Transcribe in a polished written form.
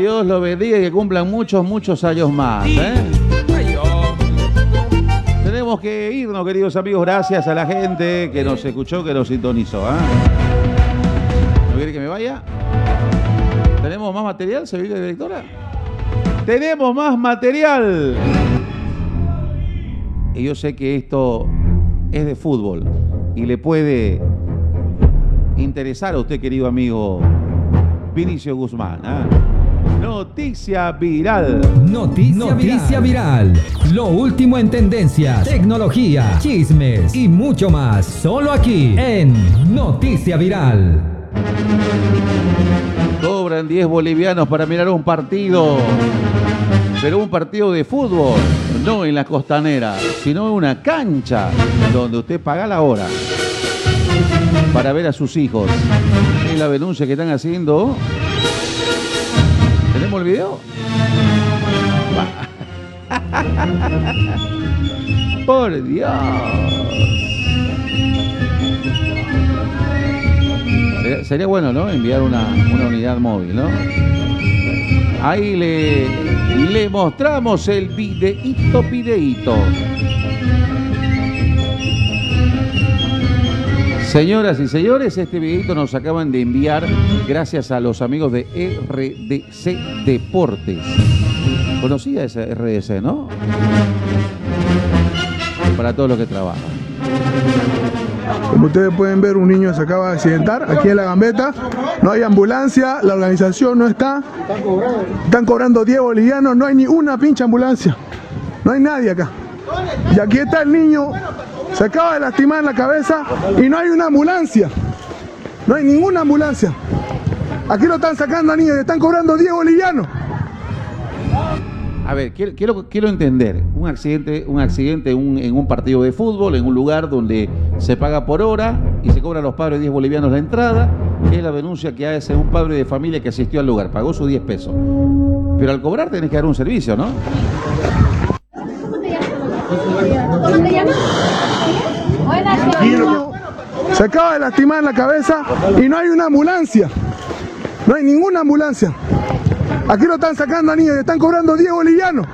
Dios los bendiga y que cumplan muchos años más. Tenemos que irnos, queridos amigos. Gracias a la gente que nos escuchó, que nos sintonizó. ¿No quiere que me vaya? ¿Tenemos más material, señorita directora? ¡Tenemos más material! Y yo sé que esto es de fútbol y le puede interesar a usted, querido amigo Vinicio Guzmán. Noticia viral. Noticia viral. Lo último en tendencias, tecnología, chismes y mucho más. Solo aquí en Noticia Viral. Cobran 10 bolivianos para mirar un partido. Pero un partido de fútbol, no en la costanera, sino en una cancha donde usted paga la hora para ver a sus hijos. Es la denuncia que están haciendo. ¿Tenemos el video? Por Dios. Sería bueno, ¿no? Enviar una unidad móvil, ¿no? Ahí le mostramos el videíto. Señoras y señores, este videíto nos acaban de enviar gracias a los amigos de RDC Deportes. Conocida esa RDC, ¿no? Para todos los que trabajan. Como ustedes pueden ver, un niño se acaba de accidentar aquí en La Gambeta. No hay ambulancia, la organización no está. Están cobrando 10 bolivianos, no hay ni una pinche ambulancia. No hay nadie acá. Y aquí está el niño, se acaba de lastimar en la cabeza y no hay una ambulancia. No hay ninguna ambulancia. Aquí lo están sacando al niño y están cobrando 10 bolivianos. A ver, quiero entender. Un accidente en un partido de fútbol, en un lugar donde se paga por hora y se cobra a los padres 10 bolivianos la entrada, que es la denuncia que hace un padre de familia que asistió al lugar, pagó sus 10 pesos. Pero al cobrar tenés que dar un servicio, ¿no? ¿Cómo te llamas? Se acaba de lastimar en la cabeza y no hay una ambulancia. No hay ninguna ambulancia. Aquí lo están sacando a niños y están cobrando 10 bolivianos.